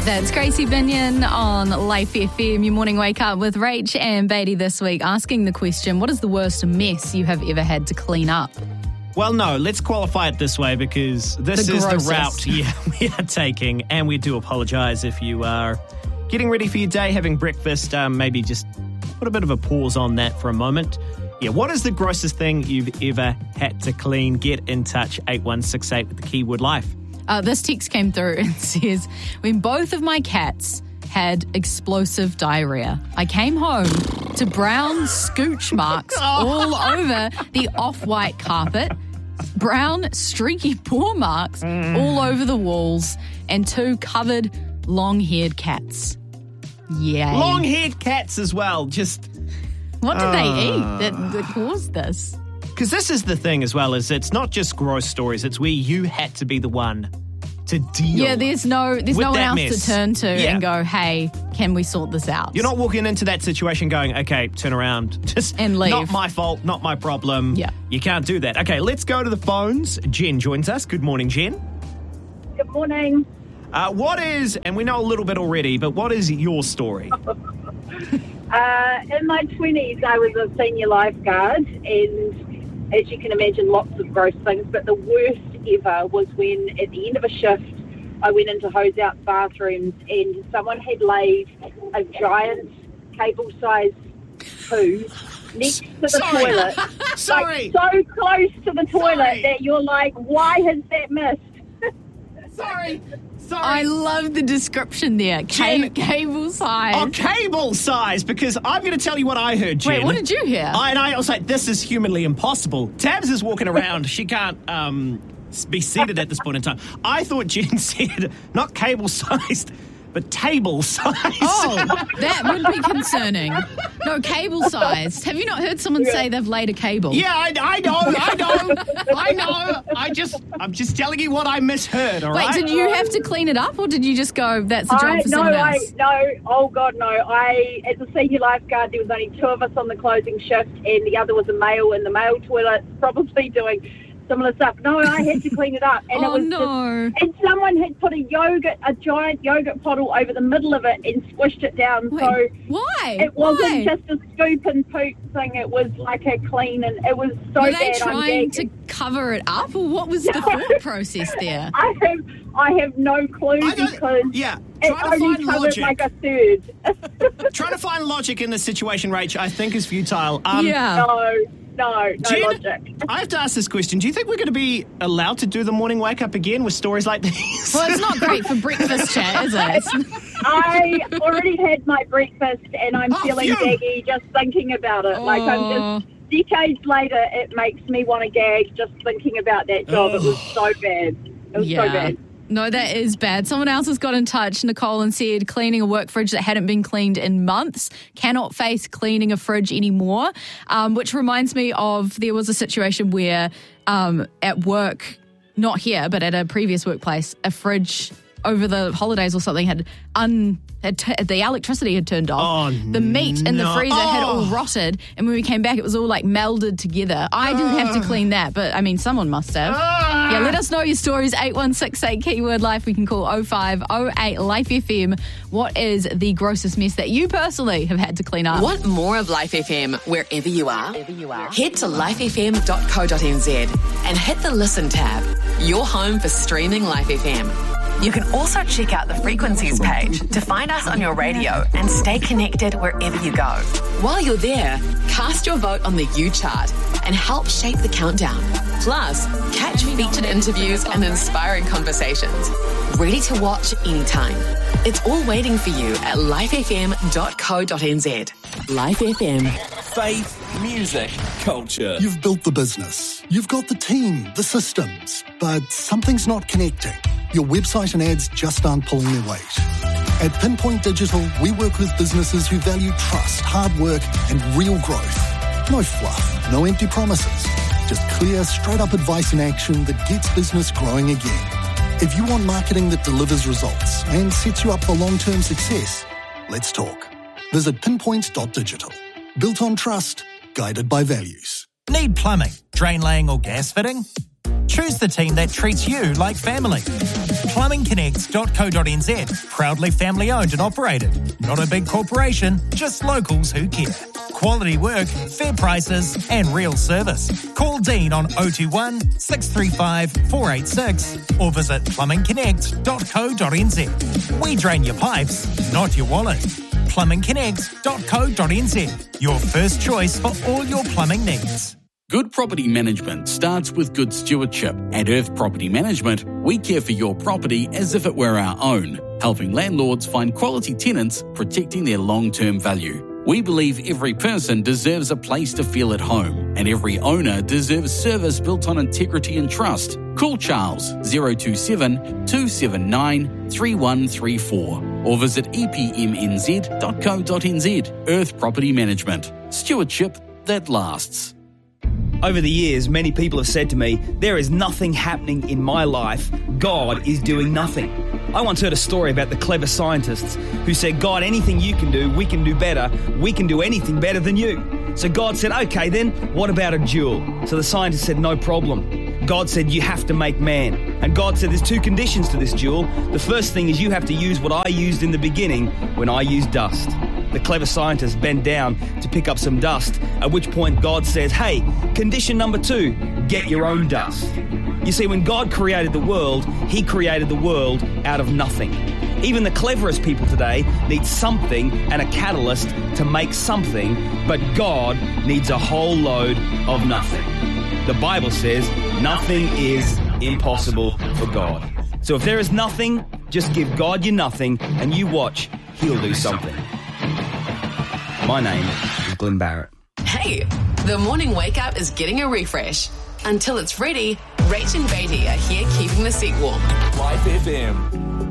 That's Gracie Binion on Life FM. Your morning wake up with Rach and Beatty this week, asking the question, what is the worst mess you have ever had to clean up? Well, no, let's qualify it this way because this is the route we are taking, and we do apologise if you are getting ready for your day, having breakfast, maybe just put a bit of a pause on that for a moment. Yeah, what is the grossest thing you've ever had to clean? Get in touch, 8168 with the keyword life. This text came through and says, when both of my cats had explosive diarrhea, I came home to brown scooch marks all over the off-white carpet, brown streaky paw marks all over the walls, and 2 covered long-haired cats. Yay. Long-haired cats as well, just... What did they eat that caused this? Because this is the thing as well, is it's not just gross stories, it's where you had to be the one to deal. Yeah, there's no one else mess. to turn to and go, hey, can we sort this out? You're not walking into that situation going, okay, turn around, just and leave. Not my fault, not my problem. Yeah. You can't do that. Okay, let's go to the phones. Jen joins us. Good morning, Jen. Good morning. What is, and we know a little bit already, but what is your story? In my 20s, I was a senior lifeguard, and as you can imagine, lots of gross things, but the worst ever was when, at the end of a shift, I went into hose out bathrooms and someone had laid a giant cable-sized poo next to the toilet. Sorry. Like, so close to the toilet Sorry. that you're like, why has that missed? Sorry. I love the description there. Cable size. Oh, cable size, because I'm going to tell you what I heard, Jen. Wait, what did you hear? I was like, this is humanly impossible. Tabs is walking around. She can't be seated at this point in time. I thought Jen said not cable-sized, but table-sized. Oh, that would be concerning. No, cable-sized. Have you not heard someone say they've laid a cable? Yeah, I know. I'm just telling you what I misheard, all right? Wait, did you have to clean it up, or did you just go, that's a job for someone else? Oh God, no. As a senior lifeguard, there was only 2 of us on the closing shift, and the other was a male in the male toilet, probably doing similar stuff. No, I had to clean it up, and it was and someone had put a giant yogurt bottle over the middle of it and squished it down. Wait, so why? It wasn't just a scoop and poop thing. It was like a clean, and it was so Were bad. they trying to cover it up, or what was the thought process there? I have no clue because it only covered like a third. Trying to find logic in this situation, Rach, I think is futile. No Jen, logic. I have to ask this question. Do you think we're going to be allowed to do the morning wake up again with stories like these? Well, it's not great for breakfast chat, is it? I already had my breakfast and I'm feeling gaggy just thinking about it. Like I'm just, decades later, it makes me want to gag just thinking about that job. It was so bad. It was so bad. No, that is bad. Someone else has got in touch, Nicole, and said cleaning a work fridge that hadn't been cleaned in months, cannot face cleaning a fridge anymore, which reminds me of there was a situation where at work, not here, but at a previous workplace, a fridge over the holidays or something the electricity had turned off. The meat in the freezer had all rotted, and when we came back, it was all like melded together. I didn't have to clean that, but I mean, someone must have. Yeah, let us know your stories. 8168 keyword life. We can call 0508 Life FM. What is the grossest mess that you personally have had to clean up? Want more of Life FM wherever you are? Head to lifefm.co.nz and hit the listen tab. Your home for streaming Life FM. You can also check out the frequencies page to find us on your radio and stay connected wherever you go. While you're there, cast your vote on the U chart and help shape the countdown. Plus, catch featured interviews and inspiring conversations. Ready to watch anytime. It's all waiting for you at lifefm.co.nz. Life FM. Faith, music, culture. You've built the business. You've got the team, the systems, but something's not connecting. Your website and ads just aren't pulling their weight. At Pinpoint Digital, we work with businesses who value trust, hard work, and real growth. No fluff, no empty promises. Just clear, straight-up advice and action that gets business growing again. If you want marketing that delivers results and sets you up for long-term success, let's talk. Visit pinpoint.digital. Built on trust, guided by values. Need plumbing, drain laying or gas fitting? Choose the team that treats you like family. Plumbingconnect.co.nz. Proudly family owned and operated. Not a big corporation, just locals who care. Quality work, fair prices and real service. Call Dean on 021 635 486 or visit plumbingconnect.co.nz. We drain your pipes, not your wallet. plumbingconnect.co.nz. Your first choice for all your plumbing needs. Good property management starts with good stewardship. At Earth Property Management, we care for your property as if it were our own, helping landlords find quality tenants, protecting their long-term value. We believe every person deserves a place to feel at home, and every owner deserves service built on integrity and trust. Call Charles 027 279 3134 or visit epmnz.co.nz. Earth Property Management. Stewardship that lasts. Over the years, many people have said to me, there is nothing happening in my life. God is doing nothing. I once heard a story about the clever scientists who said, God, anything you can do, we can do better. We can do anything better than you. So God said, okay then, what about a jewel? So the scientist said, no problem. God said, you have to make man. And God said, there's two conditions to this jewel. The first thing is you have to use what I used in the beginning when I used dust. The clever scientists bend down to pick up some dust, at which point God says, hey, condition number 2, get your own dust. You see, when God created the world, he created the world out of nothing. Even the cleverest people today need something and a catalyst to make something, but God needs a whole load of nothing. The Bible says nothing is impossible for God. So if there is nothing, just give God your nothing and you watch, he'll do something. My name is Glenn Barrett. Hey, the morning wake up is getting a refresh. Until it's ready, Rach and Beatty are here keeping the seat warm. Life FM.